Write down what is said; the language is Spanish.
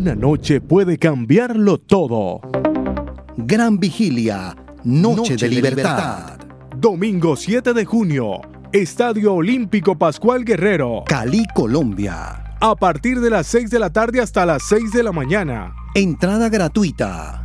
Una noche puede cambiarlo todo. Gran Vigilia, Noche de Libertad. Domingo 7 de junio, Estadio Olímpico Pascual Guerrero. Cali, Colombia. A partir de las 6 de la tarde hasta las 6 de la mañana. Entrada gratuita.